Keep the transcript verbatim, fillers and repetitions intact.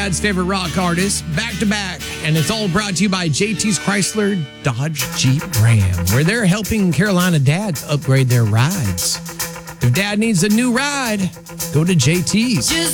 dad's favorite rock artists, back to back. And it's all brought to you by J T's Chrysler Dodge Jeep Ram, where they're helping Carolina dads upgrade their rides. If dad needs a new ride, go to J T's. Just